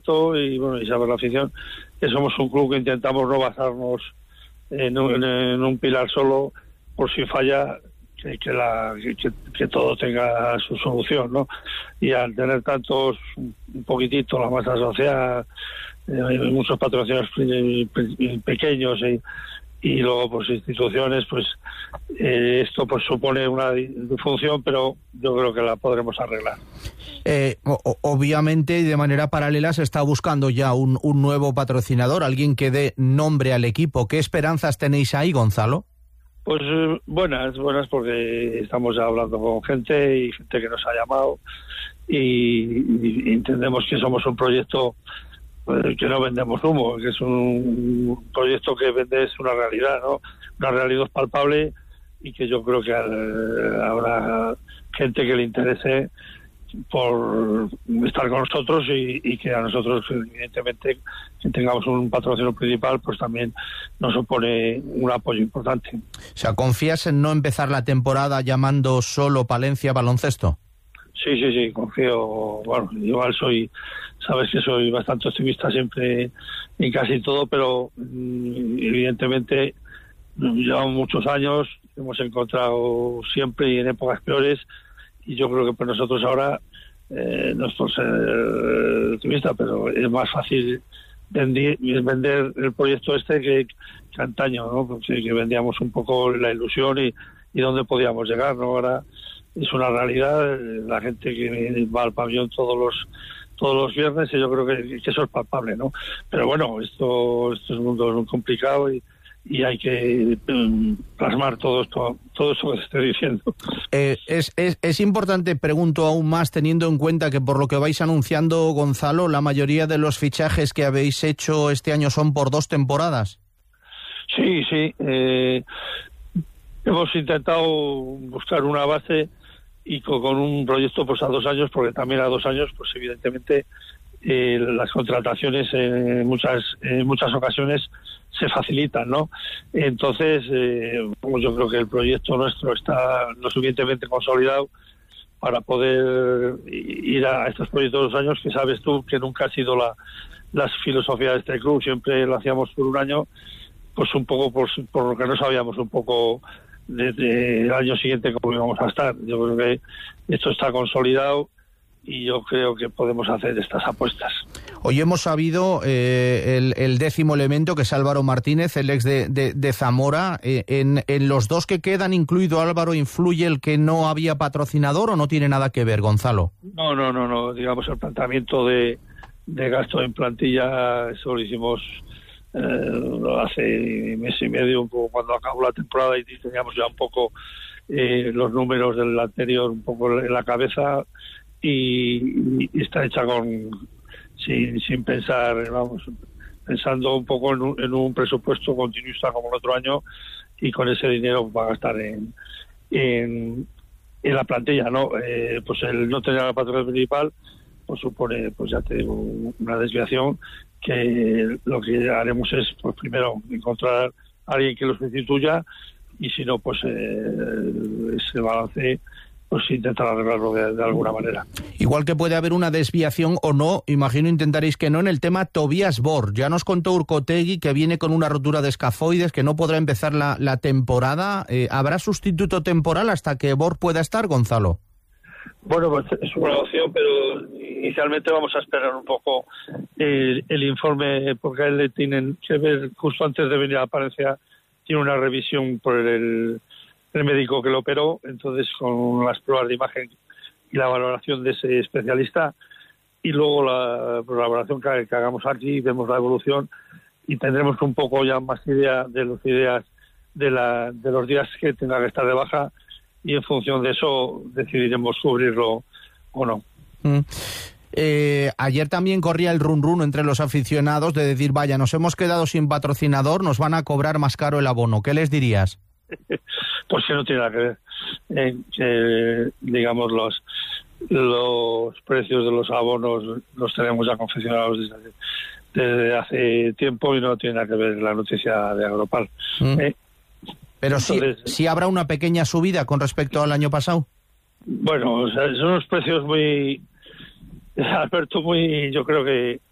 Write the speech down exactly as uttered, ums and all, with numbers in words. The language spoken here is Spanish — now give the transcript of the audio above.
y bueno, y saber la afición que somos un club que intentamos no basarnos en un, en un pilar solo, por si falla que, que, la, que, que todo tenga su solución, ¿no? Y al tener tantos, un poquitito la masa social, eh, hay muchos patrocinios pequeños y, y luego pues instituciones, pues eh, esto pues supone una disfunción, pero yo creo que la podremos arreglar. Eh, o, obviamente, y de manera paralela, se está buscando ya un, un nuevo patrocinador, alguien que dé nombre al equipo. ¿Qué esperanzas tenéis ahí, Gonzalo? Pues eh, buenas, buenas, porque estamos ya hablando con gente y gente que nos ha llamado y, y entendemos que somos un proyecto eh, que no vendemos humo, que es un proyecto que vende es una realidad, ¿no? Una realidad palpable y que yo creo que eh, habrá gente que le interese por estar con nosotros y, y que a nosotros, evidentemente, que tengamos un patrocinio principal, pues también nos supone un apoyo importante. O sea, ¿confías en no empezar la temporada llamando solo Palencia Baloncesto? Sí, sí, sí, confío. Bueno, igual soy, sabes que soy bastante optimista siempre en casi todo, pero evidentemente llevamos muchos años, hemos encontrado siempre y en épocas peores. Y yo creo que para nosotros ahora, eh, no es por ser optimista, pero es más fácil vender, vender el proyecto este que, que antaño, ¿no? Porque que vendíamos un poco la ilusión y, y dónde podíamos llegar, ¿no? Ahora es una realidad, la gente que va al pabellón todos los todos los viernes, y yo creo que, que eso es palpable, ¿no? Pero bueno, esto, esto es un mundo muy complicado y y hay que um, plasmar todo esto, todo eso que te estoy diciendo. Eh, es, es, es importante, pregunto aún más, teniendo en cuenta que por lo que vais anunciando, Gonzalo, la mayoría de los fichajes que habéis hecho este año son por dos temporadas. Sí, sí. Eh, hemos intentado buscar una base y con, con un proyecto pues a dos años, porque también a dos años, pues evidentemente eh, las contrataciones en muchas, en muchas ocasiones se facilitan, ¿no? Entonces, eh, pues yo creo que el proyecto nuestro está lo suficientemente consolidado para poder ir a estos proyectos de dos años, que sabes tú que nunca ha sido la, la filosofía de este club, siempre lo hacíamos por un año, pues un poco por, por lo que no sabíamos un poco desde el año siguiente cómo íbamos a estar. Yo creo que esto está consolidado y yo creo que podemos hacer estas apuestas. Hoy hemos sabido eh, el, el décimo elemento, que es Álvaro Martínez, el ex de, de, de Zamora. Eh, en, en los dos que quedan, incluido Álvaro, ¿influye el que no había patrocinador o no tiene nada que ver, Gonzalo? No, no, no, no. Digamos, el planteamiento de, de gasto en plantilla, eso lo hicimos eh, hace mes y medio, un poco cuando acabó la temporada, y teníamos ya un poco eh, los números del anterior un poco en la cabeza. Y, y está hecha con sin, sin pensar, vamos, pensando un poco en un, en un presupuesto continuista como el otro año, y con ese dinero va a gastar en, en, en la plantilla, ¿no? Eh, pues el no tener la patrona principal pues supone, pues ya te digo, una desviación, que lo que haremos es, pues primero, encontrar a alguien que lo sustituya, y si no, pues eh, ese balance pues intentar arreglarlo de, de alguna manera. Igual que puede haber una desviación o no, imagino intentaréis que no, en el tema Tobías Bor. Ya nos contó Urcotegui que viene con una rotura de escafoides, que no podrá empezar la, la temporada. Eh, ¿Habrá sustituto temporal hasta que Bor pueda estar, Gonzalo? Bueno, pues es una opción, pero inicialmente vamos a esperar un poco el, el informe, porque a él le tienen que ver, justo antes de venir a Palencia, tiene una revisión por el... el médico que lo operó, entonces con las pruebas de imagen y la valoración de ese especialista, y luego la valoración que, que hagamos aquí, vemos la evolución y tendremos un poco ya más idea de los ideas de, la, de los días que tenga que estar de baja, y en función de eso decidiremos cubrirlo o no. Mm. Eh, ayer también corría el run run entre los aficionados de decir, vaya, nos hemos quedado sin patrocinador, nos van a cobrar más caro el abono. ¿Qué les dirías? Pues que no tiene nada que ver. Eh, que, digamos, los los precios de los abonos los tenemos ya confeccionados desde, desde hace tiempo, y no tiene nada que ver la noticia de Agropal. Mm. Eh, Pero entonces, sí, sí habrá una pequeña subida con respecto al año pasado. Bueno, o sea, son unos precios muy, Alberto, muy, yo creo que